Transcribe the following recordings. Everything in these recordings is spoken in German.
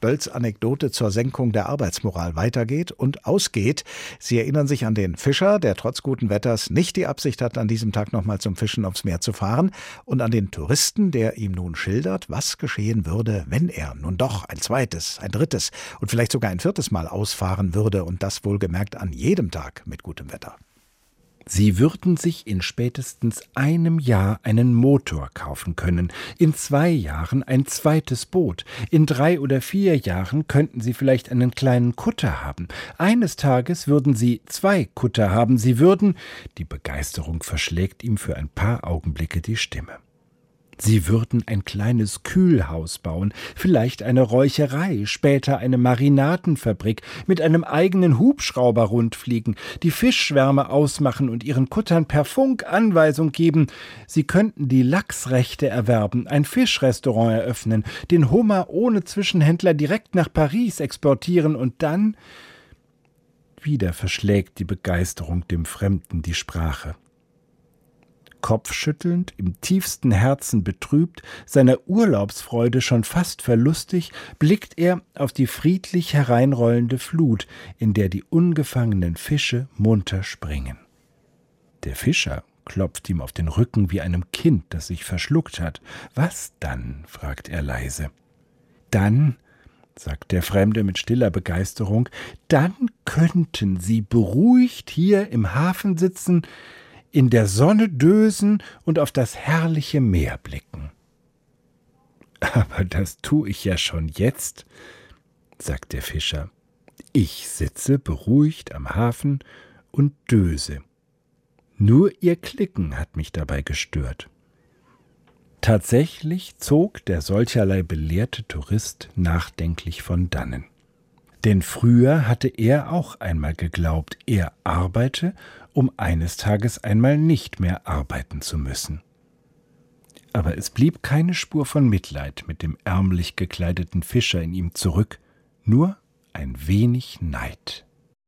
Bölls Anekdote zur Senkung der Arbeitsmoral weitergeht und ausgeht. Sie erinnern sich an den Fischer, der trotz guten Wetters nicht die Absicht hat, an diesem Tag nochmal zum Fischen aufs Meer zu fahren, und an den Touristen, der ihm nun schildert, was geschehen würde, wenn er nun doch ein zweites, ein drittes und vielleicht sogar ein viertes Mal ausfahren würde, und das wohlgemerkt an jedem Tag mit gutem Wetter. Sie würden sich in spätestens einem Jahr einen Motor kaufen können, in 2 Jahren ein zweites Boot, in 3 oder 4 Jahren könnten Sie vielleicht einen kleinen Kutter haben. Eines Tages würden Sie 2 Kutter haben, Sie würden, die Begeisterung verschlägt ihm für ein paar Augenblicke die Stimme. Sie würden ein kleines Kühlhaus bauen, vielleicht eine Räucherei, später eine Marinadenfabrik, mit einem eigenen Hubschrauber rundfliegen, die Fischschwärme ausmachen und ihren Kuttern per Funk Anweisung geben. Sie könnten die Lachsrechte erwerben, ein Fischrestaurant eröffnen, den Hummer ohne Zwischenhändler direkt nach Paris exportieren und dann... Wieder verschlägt die Begeisterung dem Fremden die Sprache. Kopfschüttelnd, im tiefsten Herzen betrübt, seiner Urlaubsfreude schon fast verlustig, blickt er auf die friedlich hereinrollende Flut, in der die ungefangenen Fische munter springen. Der Fischer klopft ihm auf den Rücken wie einem Kind, das sich verschluckt hat. »Was dann?« fragt er leise. »Dann«, sagt der Fremde mit stiller Begeisterung, »dann könnten Sie beruhigt hier im Hafen sitzen, in der Sonne dösen und auf das herrliche Meer blicken.« »Aber das tue ich ja schon jetzt«, sagt der Fischer. »Ich sitze beruhigt am Hafen und döse. Nur Ihr Klicken hat mich dabei gestört.« Tatsächlich zog der solcherlei belehrte Tourist nachdenklich von dannen. Denn früher hatte er auch einmal geglaubt, er arbeite, um eines Tages einmal nicht mehr arbeiten zu müssen. Aber es blieb keine Spur von Mitleid mit dem ärmlich gekleideten Fischer in ihm zurück, nur ein wenig Neid.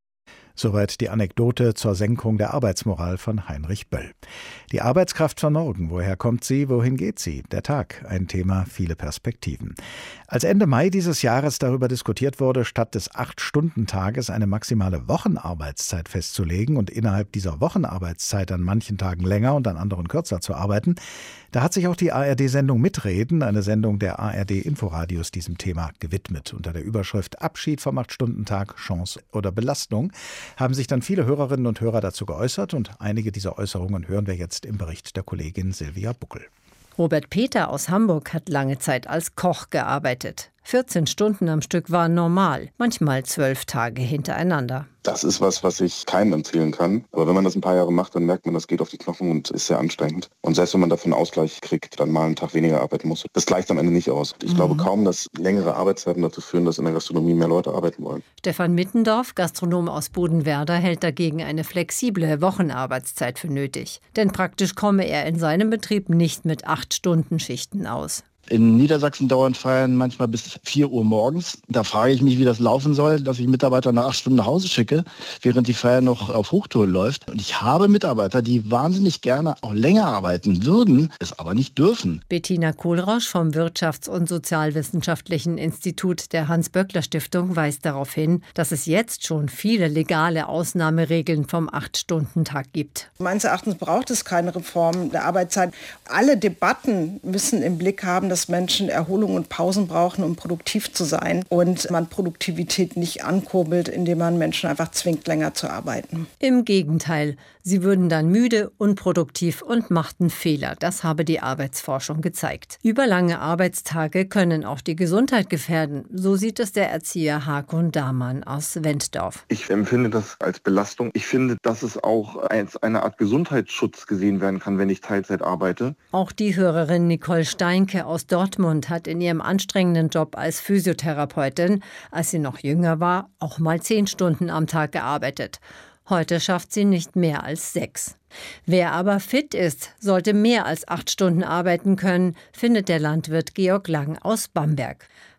Soweit die Anekdote zur Senkung der Arbeitsmoral von Heinrich Böll. Die Arbeitskraft von morgen, woher kommt sie, wohin geht sie? Der Tag, ein Thema, viele Perspektiven. Als Ende Mai dieses Jahres darüber diskutiert wurde, statt des 8-Stunden-Tages eine maximale Wochenarbeitszeit festzulegen und innerhalb dieser Wochenarbeitszeit an manchen Tagen länger und an anderen kürzer zu arbeiten, da hat sich auch die ARD-Sendung Mitreden, eine Sendung der ARD-Inforadios, diesem Thema gewidmet. Unter der Überschrift Abschied vom 8-Stunden-Tag, Chance oder Belastung haben sich dann viele Hörerinnen und Hörer dazu geäußert, und einige dieser Äußerungen hören wir jetzt im Bericht der Kollegin Silvia Buckel. Robert Peter aus Hamburg hat lange Zeit als Koch gearbeitet. 14 Stunden am Stück waren normal, manchmal 12 Tage hintereinander. Das ist was ich keinem empfehlen kann. Aber wenn man das ein paar Jahre macht, dann merkt man, das geht auf die Knochen und ist sehr anstrengend. Und selbst wenn man dafür einen Ausgleich kriegt, dann mal einen Tag weniger arbeiten muss, das gleicht am Ende nicht aus. Ich glaube kaum, dass längere Arbeitszeiten dazu führen, dass in der Gastronomie mehr Leute arbeiten wollen. Stefan Mittendorf, Gastronom aus Bodenwerder, hält dagegen eine flexible Wochenarbeitszeit für nötig. Denn praktisch komme er in seinem Betrieb nicht mit 8-Stunden-Schichten aus. In Niedersachsen dauern Feiern manchmal bis 4 Uhr morgens. Da frage ich mich, wie das laufen soll, dass ich Mitarbeiter nach 8 Stunden nach Hause schicke, während die Feier noch auf Hochtouren läuft. Und ich habe Mitarbeiter, die wahnsinnig gerne auch länger arbeiten würden, es aber nicht dürfen. Bettina Kohlrausch vom Wirtschafts- und Sozialwissenschaftlichen Institut der Hans-Böckler-Stiftung weist darauf hin, dass es jetzt schon viele legale Ausnahmeregeln vom 8-Stunden-Tag gibt. Meines Erachtens braucht es keine Reform der Arbeitszeit. Alle Debatten müssen im Blick haben, dass Menschen Erholung und Pausen brauchen, um produktiv zu sein, und man Produktivität nicht ankurbelt, indem man Menschen einfach zwingt, länger zu arbeiten. Im Gegenteil, sie würden dann müde, unproduktiv und machten Fehler. Das habe die Arbeitsforschung gezeigt. Überlange Arbeitstage können auch die Gesundheit gefährden. So sieht es der Erzieher Hakon Damann aus Wenddorf. Ich empfinde das als Belastung. Ich finde, dass es auch als eine Art Gesundheitsschutz gesehen werden kann, wenn ich Teilzeit arbeite. Auch die Hörerin Nicole Steinke aus Dortmund hat in ihrem anstrengenden Job als Physiotherapeutin, als sie noch jünger war, auch mal 10 Stunden am Tag gearbeitet. Heute schafft sie nicht mehr als 6. Wer aber fit ist, sollte mehr als 8 Stunden arbeiten können, findet der Landwirt Georg Lang aus Bamberg.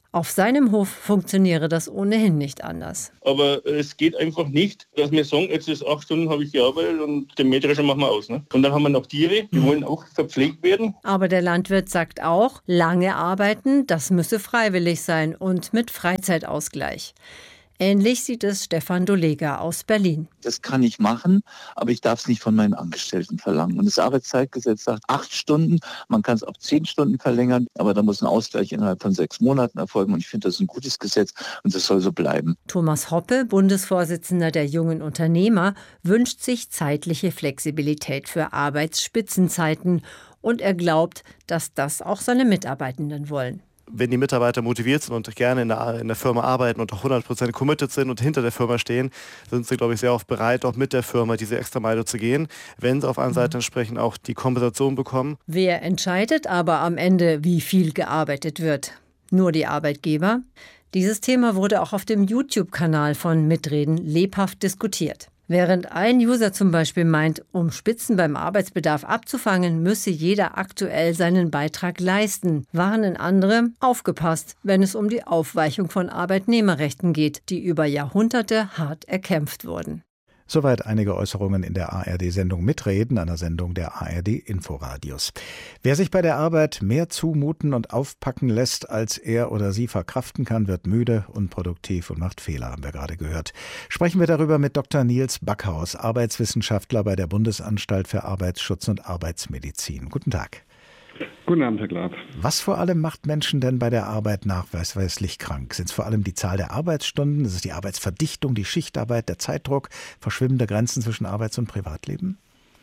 Auf seinem Hof funktioniere das ohnehin nicht anders. Aber es geht einfach nicht, dass wir sagen, jetzt ist 8 Stunden habe ich gearbeitet und den Mähdrescher machen wir aus. Ne? Und dann haben wir noch Tiere, die wollen auch verpflegt werden. Aber der Landwirt sagt auch, lange arbeiten, das müsse freiwillig sein und mit Freizeitausgleich. Ähnlich sieht es Stefan Dolega aus Berlin. Das kann ich machen, aber ich darf es nicht von meinen Angestellten verlangen. Und das Arbeitszeitgesetz sagt 8 Stunden, man kann es auf 10 Stunden verlängern, aber da muss ein Ausgleich innerhalb von 6 Monaten erfolgen. Und ich finde, das ist ein gutes Gesetz und das soll so bleiben. Thomas Hoppe, Bundesvorsitzender der Jungen Unternehmer, wünscht sich zeitliche Flexibilität für Arbeitsspitzenzeiten. Und er glaubt, dass das auch seine Mitarbeitenden wollen. Wenn die Mitarbeiter motiviert sind und gerne in der Firma arbeiten und auch 100% committed sind und hinter der Firma stehen, sind sie, glaube ich, sehr oft bereit, auch mit der Firma diese extra Meile zu gehen, wenn sie auf einer Seite entsprechend auch die Kompensation bekommen. Wer entscheidet aber am Ende, wie viel gearbeitet wird? Nur die Arbeitgeber? Dieses Thema wurde auch auf dem YouTube-Kanal von Mitreden lebhaft diskutiert. Während ein User zum Beispiel meint, um Spitzen beim Arbeitsbedarf abzufangen, müsse jeder aktuell seinen Beitrag leisten, warnen andere, aufgepasst, wenn es um die Aufweichung von Arbeitnehmerrechten geht, die über Jahrhunderte hart erkämpft wurden. Soweit einige Äußerungen in der ARD-Sendung Mitreden, einer Sendung der ARD-Inforadios. Wer sich bei der Arbeit mehr zumuten und aufpacken lässt, als er oder sie verkraften kann, wird müde, unproduktiv und macht Fehler, haben wir gerade gehört. Sprechen wir darüber mit Dr. Nils Backhaus, Arbeitswissenschaftler bei der Bundesanstalt für Arbeitsschutz und Arbeitsmedizin. Guten Tag. Guten Abend, Herr Glab. Was vor allem macht Menschen denn bei der Arbeit nachweislich krank? Sind es vor allem die Zahl der Arbeitsstunden? Ist es die Arbeitsverdichtung, die Schichtarbeit, der Zeitdruck, verschwimmende Grenzen zwischen Arbeits- und Privatleben?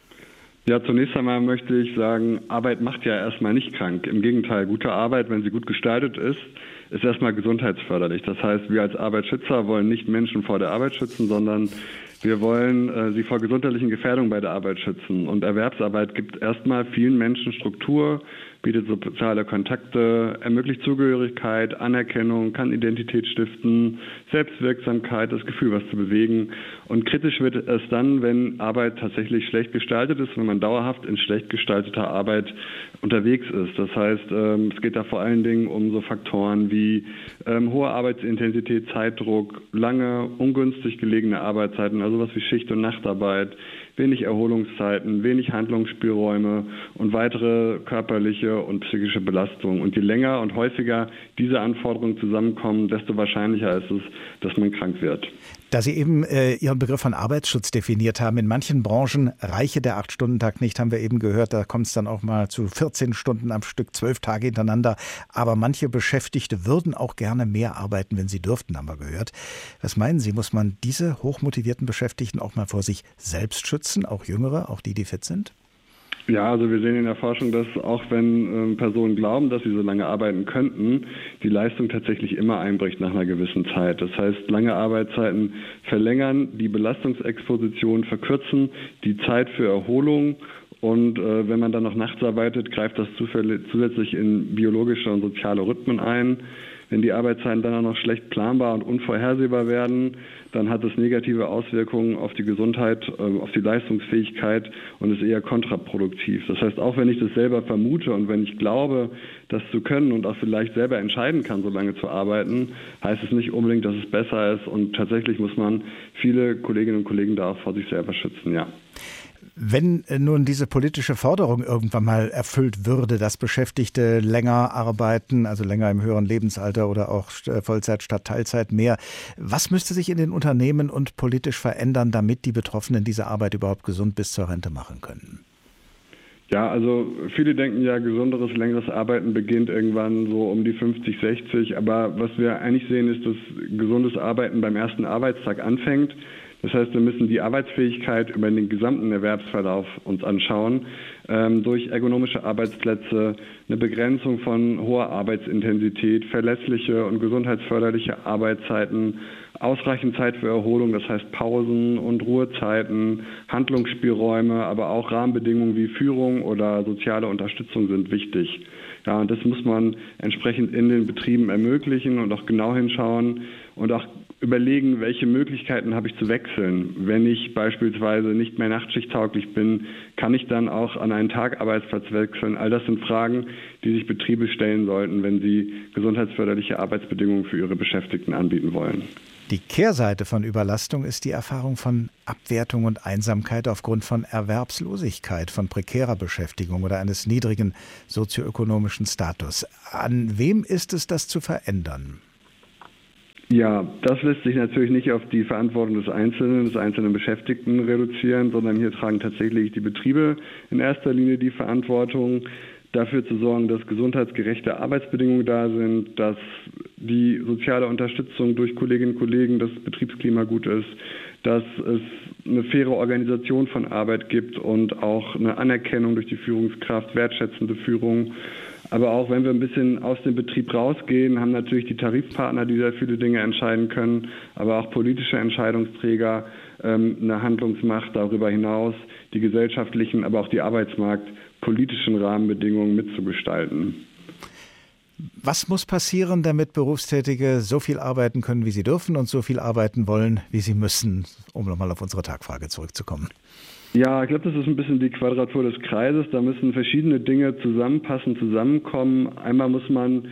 Ja, zunächst einmal möchte ich sagen, Arbeit macht ja erstmal nicht krank. Im Gegenteil, gute Arbeit, wenn sie gut gestaltet ist erstmal gesundheitsförderlich. Das heißt, wir als Arbeitsschützer wollen nicht Menschen vor der Arbeit schützen, sondern wir wollen sie vor gesundheitlichen Gefährdungen bei der Arbeit schützen. Und Erwerbsarbeit gibt erstmal vielen Menschen Struktur, bietet soziale Kontakte, ermöglicht Zugehörigkeit, Anerkennung, kann Identität stiften, Selbstwirksamkeit, das Gefühl, was zu bewegen. Und kritisch wird es dann, wenn Arbeit tatsächlich schlecht gestaltet ist, wenn man dauerhaft in schlecht gestalteter Arbeit unterwegs ist. Das heißt, es geht da vor allen Dingen um so Faktoren wie hohe Arbeitsintensität, Zeitdruck, lange, ungünstig gelegene Arbeitszeiten, also was wie Schicht- und Nachtarbeit, wenig Erholungszeiten, wenig Handlungsspielräume und weitere körperliche und psychische Belastungen. Und je länger und häufiger diese Anforderungen zusammenkommen, desto wahrscheinlicher ist es, dass man krank wird. Da Sie eben Ihren Begriff von Arbeitsschutz definiert haben, in manchen Branchen reiche der 8-Stunden-Tag nicht, haben wir eben gehört, da kommt es dann auch mal zu 14 Stunden am Stück, 12 Tage hintereinander. Aber manche Beschäftigte würden auch gerne mehr arbeiten, wenn sie dürften, haben wir gehört. Was meinen Sie, muss man diese hochmotivierten Beschäftigten auch mal vor sich selbst schützen, auch Jüngere, auch die fit sind? Ja, also wir sehen in der Forschung, dass auch wenn Personen glauben, dass sie so lange arbeiten könnten, die Leistung tatsächlich immer einbricht nach einer gewissen Zeit. Das heißt, lange Arbeitszeiten verlängern, die Belastungsexposition verkürzen, die Zeit für Erholung. Und wenn man dann noch nachts arbeitet, greift das zusätzlich in biologische und soziale Rhythmen ein. Wenn die Arbeitszeiten dann auch noch schlecht planbar und unvorhersehbar werden, dann hat es negative Auswirkungen auf die Gesundheit, auf die Leistungsfähigkeit und ist eher kontraproduktiv. Das heißt, auch wenn ich das selber vermute und wenn ich glaube, das zu können und auch vielleicht selber entscheiden kann, so lange zu arbeiten, heißt es nicht unbedingt, dass es besser ist. Und tatsächlich muss man viele Kolleginnen und Kollegen da auch vor sich selber schützen, ja. Wenn nun diese politische Forderung irgendwann mal erfüllt würde, dass Beschäftigte länger arbeiten, also länger im höheren Lebensalter oder auch Vollzeit statt Teilzeit mehr, was müsste sich in den Unternehmen und politisch verändern, damit die Betroffenen diese Arbeit überhaupt gesund bis zur Rente machen können? Ja, also viele denken ja, gesunderes, längeres Arbeiten beginnt irgendwann so um die 50, 60. Aber was wir eigentlich sehen, ist, dass gesundes Arbeiten beim ersten Arbeitstag anfängt. Das heißt, wir müssen die Arbeitsfähigkeit über den gesamten Erwerbsverlauf uns anschauen, durch ergonomische Arbeitsplätze, eine Begrenzung von hoher Arbeitsintensität, verlässliche und gesundheitsförderliche Arbeitszeiten, ausreichend Zeit für Erholung, das heißt Pausen und Ruhezeiten, Handlungsspielräume, aber auch Rahmenbedingungen wie Führung oder soziale Unterstützung sind wichtig. Ja, und das muss man entsprechend in den Betrieben ermöglichen und auch genau hinschauen und auch überlegen, welche Möglichkeiten habe ich zu wechseln. Wenn ich beispielsweise nicht mehr nachtschichttauglich bin, Kann ich dann auch an einen Tag Arbeitsplatz wechseln? All das sind Fragen, die sich Betriebe stellen sollten, wenn sie gesundheitsförderliche Arbeitsbedingungen für ihre Beschäftigten anbieten wollen. Die Kehrseite von Überlastung ist die Erfahrung von Abwertung und Einsamkeit aufgrund von Erwerbslosigkeit, von prekärer Beschäftigung oder eines niedrigen sozioökonomischen Status. An wem ist es, das zu verändern? Ja, das lässt sich natürlich nicht auf die Verantwortung des einzelnen Beschäftigten reduzieren, sondern hier tragen tatsächlich die Betriebe in erster Linie die Verantwortung, dafür zu sorgen, dass gesundheitsgerechte Arbeitsbedingungen da sind, dass die soziale Unterstützung durch Kolleginnen und Kollegen, das Betriebsklima gut ist, dass es eine faire Organisation von Arbeit gibt und auch eine Anerkennung durch die Führungskraft, wertschätzende Führung. Aber auch wenn wir ein bisschen aus dem Betrieb rausgehen, haben natürlich die Tarifpartner, die sehr viele Dinge entscheiden können, aber auch politische Entscheidungsträger eine Handlungsmacht darüber hinaus, die gesellschaftlichen, aber auch die arbeitsmarktpolitischen Rahmenbedingungen mitzugestalten. Was muss passieren, damit Berufstätige so viel arbeiten können, wie sie dürfen und so viel arbeiten wollen, wie sie müssen, um nochmal auf unsere Tagfrage zurückzukommen? Ja, ich glaube, das ist ein bisschen die Quadratur des Kreises. Da müssen verschiedene Dinge zusammenpassen, zusammenkommen. Einmal muss man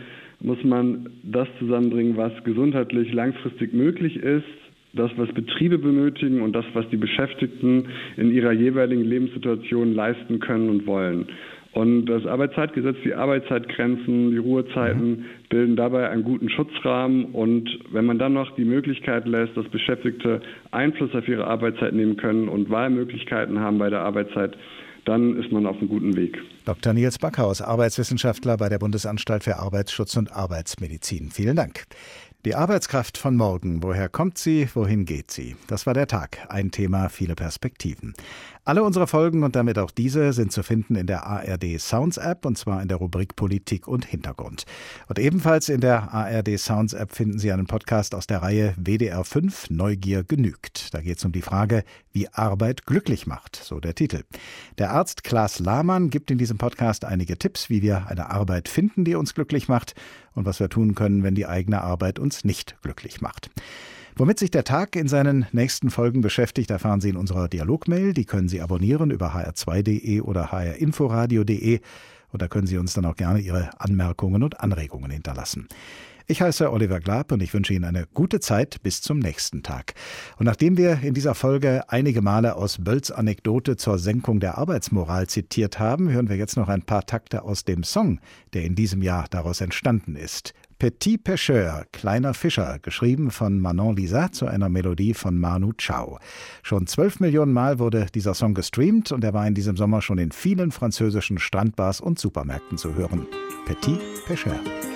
das zusammenbringen, was gesundheitlich langfristig möglich ist, das, was Betriebe benötigen und das, was die Beschäftigten in ihrer jeweiligen Lebenssituation leisten können und wollen. Und das Arbeitszeitgesetz, die Arbeitszeitgrenzen, die Ruhezeiten bilden dabei einen guten Schutzrahmen. Und wenn man dann noch die Möglichkeit lässt, dass Beschäftigte Einfluss auf ihre Arbeitszeit nehmen können und Wahlmöglichkeiten haben bei der Arbeitszeit, dann ist man auf einem guten Weg. Dr. Nils Backhaus, Arbeitswissenschaftler bei der Bundesanstalt für Arbeitsschutz und Arbeitsmedizin. Vielen Dank. Die Arbeitskraft von morgen. Woher kommt sie? Wohin geht sie? Das war der Tag. Ein Thema, viele Perspektiven. Alle unsere Folgen und damit auch diese sind zu finden in der ARD Sounds App und zwar in der Rubrik Politik und Hintergrund. Und ebenfalls in der ARD Sounds App finden Sie einen Podcast aus der Reihe WDR 5 Neugier genügt. Da geht es um die Frage, wie Arbeit glücklich macht, so der Titel. Der Arzt Klaas Lahmann gibt in diesem Podcast einige Tipps, wie wir eine Arbeit finden, die uns glücklich macht und was wir tun können, wenn die eigene Arbeit uns nicht glücklich macht. Womit sich der Tag in seinen nächsten Folgen beschäftigt, erfahren Sie in unserer Dialogmail. Die können Sie abonnieren über hr2.de oder hrinforadio.de. Und da können Sie uns dann auch gerne Ihre Anmerkungen und Anregungen hinterlassen. Ich heiße Oliver Glab und ich wünsche Ihnen eine gute Zeit bis zum nächsten Tag. Und nachdem wir in dieser Folge einige Male aus Bölls Anekdote zur Senkung der Arbeitsmoral zitiert haben, hören wir jetzt noch ein paar Takte aus dem Song, der in diesem Jahr daraus entstanden ist. Petit Pêcheur, kleiner Fischer, geschrieben von Manon Lisa zu einer Melodie von Manu Chao. Schon 12 Millionen Mal wurde dieser Song gestreamt und er war in diesem Sommer schon in vielen französischen Strandbars und Supermärkten zu hören. Petit Pêcheur.